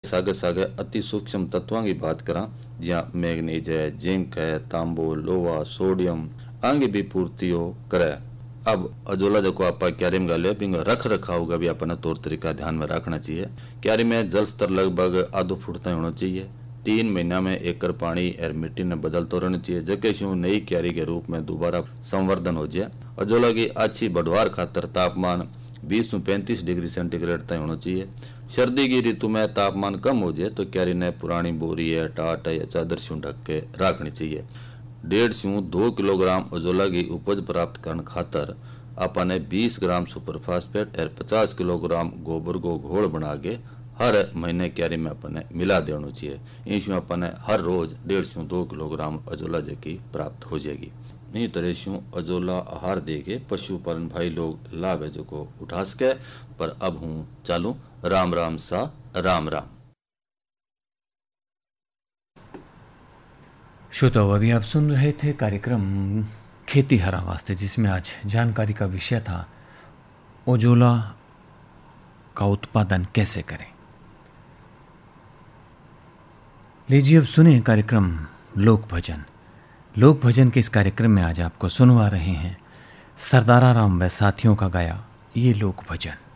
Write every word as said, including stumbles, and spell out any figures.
सागे सागे अति सूक्ष्म तत्वों की बात करा जहाँ मैग्नीज है, जिंक है, तांबो, लोहा, सोडियम आगे भी पूर्ति हो करे। अब अजोला जो आप क्यारी में गाले पिंग रख रखाव का भी अपना तौर तरीका ध्यान में रखना चाहिए। क्यारी में जल स्तर लगभग आधो फुट तक होना चाहिए। तीन महीना में एकड़ पानी और मिट्टी ने बदलते रहना चाहिए जबकि शू नई क्यारी के रूप में दोबारा संवर्धन हो जाए। अजोला की अच्छी बढ़वार खातर तापमान बीस से पैंतीस डिग्री सेंटीग्रेड तक होना चाहिए। सर्दी की ऋतु में तापमान कम हो जाए तो क्यारी ने पुरानी बोरी है, टाट है या चादर से ढक के रखनी चाहिए। डेढ़ से दो किलोग्राम अजोला की उपज प्राप्त करने खातर आपने बीस ग्राम सुपर फास्फेट और पचास किलोग्राम गोबर को घोल बना के हर महीने क्यारी में अपने मिला देना चाहिए। इन अपने हर रोज डेढ़ से दो किलोग्राम अजोला जकी प्राप्त हो जाएगी। इन तरह से अजोला आहार दे के पशुपालन भाई लोग लाभ है जो को उठा सके। पर अब हूँ चालू राम राम सा राम राम। श्रोताओ, अभी आप सुन रहे थे कार्यक्रम खेती हरा वास्ते जिसमें आज जानकारी का विषय था अजोला का उत्पादन कैसे करें। लीजिए अब सुने कार्यक्रम लोक भजन। लोक भजन के इस कार्यक्रम में आज आपको सुनवा रहे हैं सरदारा राम व साथियों का गाया ये लोक भजन।